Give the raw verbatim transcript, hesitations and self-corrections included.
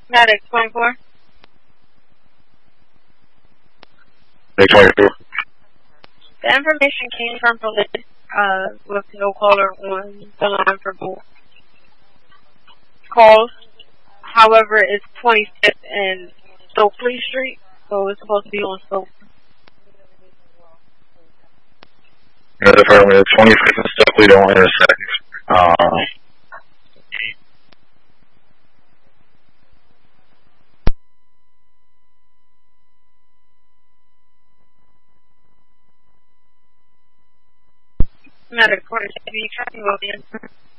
Medic twenty-four. Medic twenty-four. The information came from police, uh, with no caller on the line for both calls. However, it's twenty-fifth and Stokely Street, so it's supposed to be on Stokely. Yeah, the apartment is twenty-fifth and Stokely don't intersect. Uh, Medic twenty-seven, you tracking about the answer?